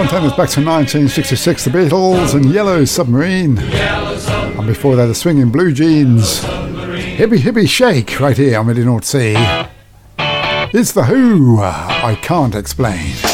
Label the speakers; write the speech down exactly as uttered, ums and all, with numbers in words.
Speaker 1: one takes us back to nineteen sixty-six, the Beatles and Yellow Submarine. And before that, the Swinging Blue Jeans. Hippie Hippie Shake, right here on Midi North Sea. It's The Who, I Can't Explain.